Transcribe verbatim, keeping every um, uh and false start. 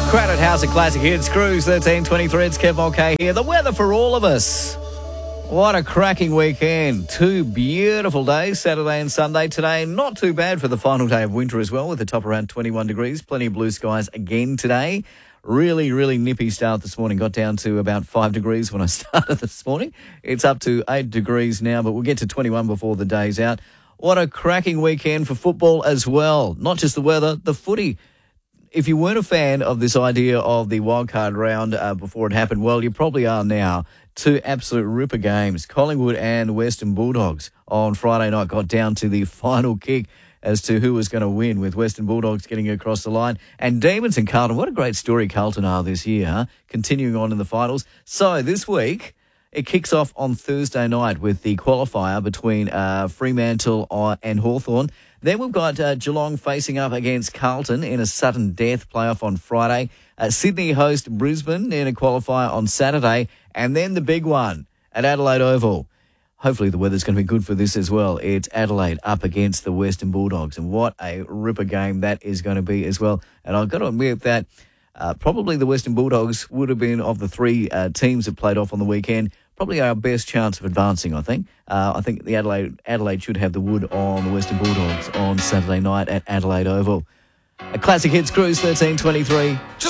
Crowded House of Classic Hits, Cruise thirteen twenty-three. It's Kev Mulcahy here. The weather for all of us. What a cracking weekend. Two beautiful days, Saturday and Sunday. Today, not too bad for the final day of winter as well, with the top around twenty-one degrees. Plenty of blue skies again today. Really, really nippy start this morning. Got down to about five degrees when I started this morning. It's up to eight degrees now, but we'll get to twenty-one before the day's out. What a cracking weekend for football as well. Not just the weather, the footy. If you weren't a fan of this idea of the wildcard round uh, before it happened, well, you probably are now. Two absolute ripper games. Collingwood and Western Bulldogs on Friday night got down to the final kick as to who was going to win, with Western Bulldogs getting across the line. And Demons and Carlton, what a great story Carlton are this year, huh? Continuing on in the finals. So this week, it kicks off on Thursday night with the qualifier between uh, Fremantle and Hawthorn. Then we've got uh, Geelong facing up against Carlton in a sudden death playoff on Friday. Uh, Sydney host Brisbane in a qualifier on Saturday. And then the big one at Adelaide Oval. Hopefully the weather's going to be good for this as well. It's Adelaide up against the Western Bulldogs. And what a ripper game that is going to be as well. And I've got to admit that uh, probably the Western Bulldogs would have been, of the three uh, teams that played off on the weekend, probably our best chance of advancing, I think. Uh, I think the Adelaide Adelaide should have the wood on the Western Bulldogs on Saturday night at Adelaide Oval. A Classic Hits Cruise thirteen twenty-three.